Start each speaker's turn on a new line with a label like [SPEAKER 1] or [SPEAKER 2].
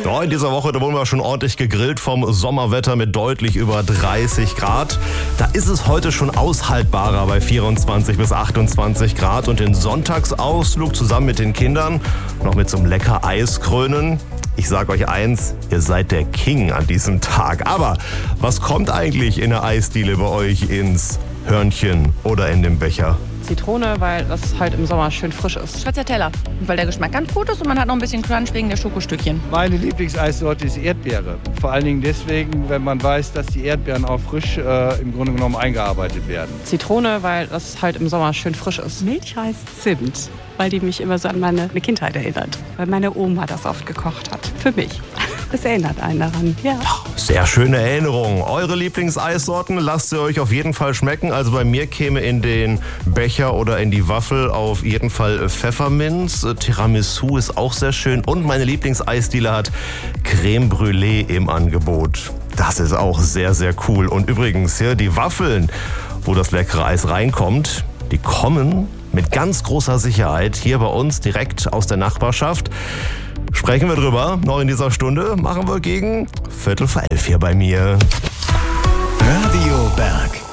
[SPEAKER 1] Ja, in dieser Woche, da wurden wir schon ordentlich gegrillt vom Sommerwetter mit deutlich über 30 Grad. Da ist es heute schon aushaltbarer bei 24 bis 28 Grad. Und den Sonntagsausflug zusammen mit den Kindern noch mit so einem lecker Eis krönen. Ich sag euch eins, ihr seid der King an diesem Tag. Aber was kommt eigentlich in der Eisdiele bei euch ins Hörnchen oder in den Becher?
[SPEAKER 2] Zitrone, weil das halt im Sommer schön frisch ist.
[SPEAKER 3] Stracciatella, weil der Geschmack ganz gut ist und man hat noch ein bisschen Crunch wegen der Schokostückchen.
[SPEAKER 4] Meine Lieblingseissorte ist Erdbeere. Vor allen Dingen deswegen, wenn man weiß, dass die Erdbeeren auch frisch im Grunde genommen eingearbeitet werden.
[SPEAKER 2] Zitrone, weil das halt im Sommer schön frisch ist.
[SPEAKER 5] Milchreis Zimt, weil die mich immer so an meine Kindheit erinnert. Weil meine Oma das oft gekocht hat. Für mich. Das erinnert einen daran, ja.
[SPEAKER 1] Sehr schöne Erinnerung. Eure Lieblingseissorten lasst ihr euch auf jeden Fall schmecken. Also bei mir käme in den Becher oder in die Waffel auf jeden Fall Pfefferminz. Tiramisu ist auch sehr schön. Und meine Lieblingseisdiele hat Creme Brûlée im Angebot. Das ist auch sehr, sehr cool. Und übrigens, hier die Waffeln, wo das leckere Eis reinkommt, die kommen mit ganz großer Sicherheit hier bei uns direkt aus der Nachbarschaft. Sprechen wir drüber. Noch in dieser Stunde machen wir gegen 11:45 hier bei mir.
[SPEAKER 6] Radio Berg.